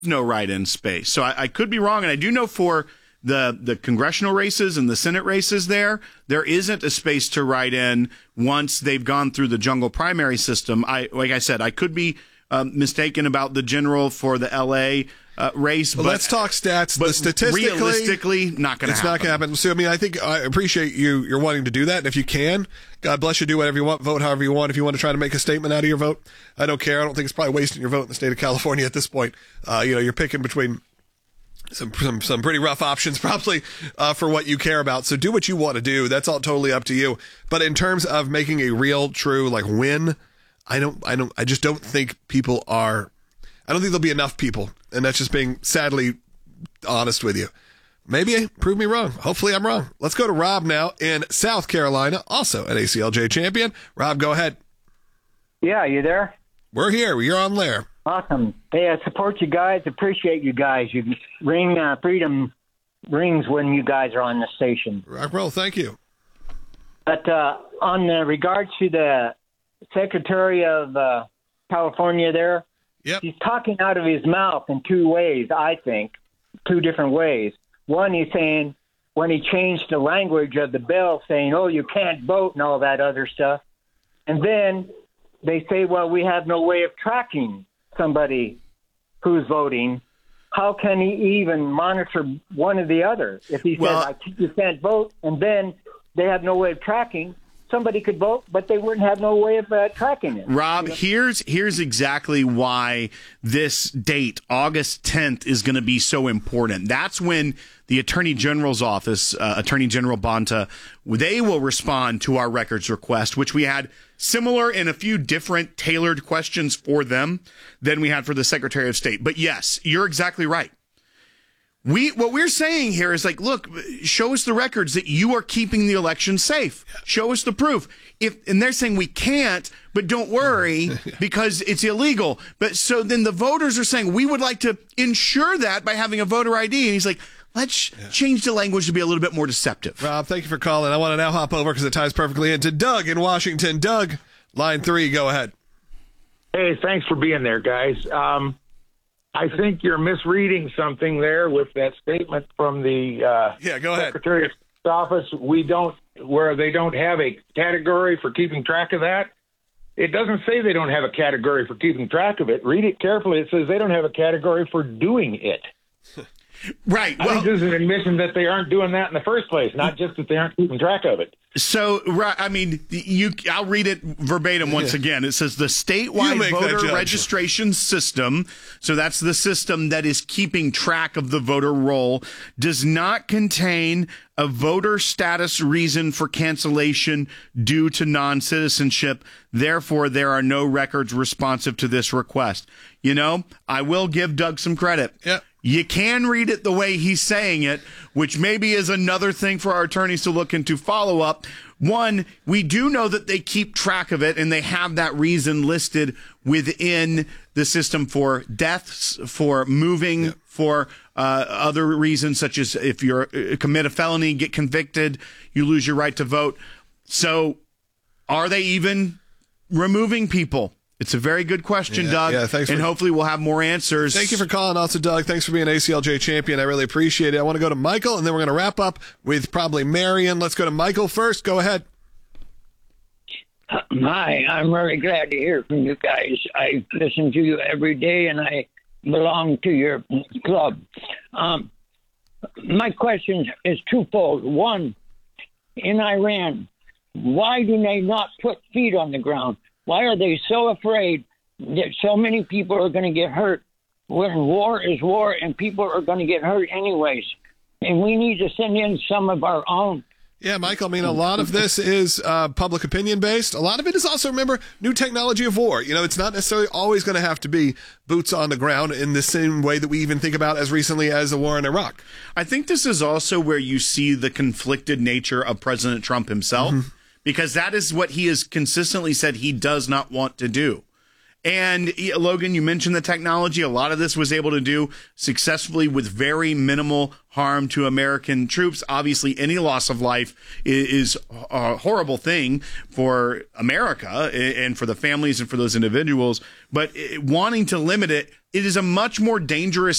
no write-in space. So I could be wrong, and I do know for the congressional races and the Senate races there isn't a space to write in once they've gone through the jungle primary system. Like I said, I could be mistaken about the general for the L.A. Race. But let's talk stats. But statistically, realistically, not going to happen. It's not going to happen. So, I mean, I think I appreciate you're wanting to do that. And if you can, God bless you, do whatever you want, vote however you want. If you want to try to make a statement out of your vote, I don't care. I don't think it's probably wasting your vote in the state of California at this point. You're picking between some pretty rough options probably for what you care about. So do what you want to do. That's all totally up to you. But in terms of making a real, true win, I just don't think people are. I don't think there'll be enough people, and that's just being sadly honest with you. Maybe prove me wrong. Hopefully I'm wrong. Let's go to Rob now in South Carolina, also an ACLJ champion. Rob, go ahead. Yeah, you there? We're here. You're on there. Awesome. Hey, I support you guys. Appreciate you guys. You ring freedom rings when you guys are on the station. Rock roll. Thank you. But on regards to the Secretary of California there, yep. He's talking out of his mouth in two ways, I think, two different ways. One, he's saying when he changed the language of the bill, saying, oh, you can't vote and all that other stuff. And then they say, well, we have no way of tracking somebody who's voting. How can he even monitor one or the other? If he says, you can't vote, and then they have no way of tracking, somebody could vote, but they wouldn't have no way of tracking it. Rob, here's exactly why this date, August 10th, is going to be so important. That's when the Attorney General's office, Attorney General Bonta, they will respond to our records request, which we had similar in a few different tailored questions for them than we had for the Secretary of State. But yes, you're exactly right. What we're saying here is look, show us the records that you are keeping the election safe. Show us the proof. And they're saying we can't, but don't worry because it's illegal. But so then the voters are saying we would like to ensure that by having a voter ID. And he's like, let's change the language to be a little bit more deceptive. Rob, thank you for calling. I want to now hop over because it ties perfectly into Doug in Washington. Doug, line 3, go ahead. Hey, thanks for being there, guys. I think you're misreading something there with that statement from the go ahead. Secretary of State's office. Where they don't have a category for keeping track of that. It doesn't say they don't have a category for keeping track of it. Read it carefully. It says they don't have a category for doing it. Right. I think this is an admission that they aren't doing that in the first place, not just that they aren't keeping track of it. So, I mean, I'll read it verbatim once again. It says the statewide voter registration system, so that's the system that is keeping track of the voter roll, does not contain a voter status reason for cancellation due to non-citizenship. Therefore, there are no records responsive to this request. I will give Doug some credit. Yeah. You can read it the way he's saying it, which maybe is another thing for our attorneys to look into follow up. One, we do know that they keep track of it and they have that reason listed within the system for deaths, for moving, for other reasons, such as if you commit a felony, get convicted, you lose your right to vote. So are they even removing people? It's a very good question, Doug, and hopefully we'll have more answers. Thank you for calling also, Doug. Thanks for being an ACLJ champion. I really appreciate it. I want to go to Michael, and then we're going to wrap up with probably Marion. Let's go to Michael first. Go ahead. Hi, I'm very glad to hear from you guys. I listen to you every day, and I belong to your club. My question is twofold. One, in Iran, why do they not put feet on the ground? Why are they so afraid that so many people are going to get hurt when war is war and people are going to get hurt anyways? And we need to send in some of our own. Yeah, Michael, I mean, a lot of this is public opinion based. A lot of it is also, remember, new technology of war. It's not necessarily always going to have to be boots on the ground in the same way that we even think about as recently as the war in Iraq. I think this is also where you see the conflicted nature of President Trump himself. Mm-hmm. Because that is what he has consistently said he does not want to do. And Logan, you mentioned the technology. A lot of this was able to do successfully with very minimal harm to American troops. Obviously, any loss of life is a horrible thing for America and for the families and for those individuals. But wanting to limit it, it is a much more dangerous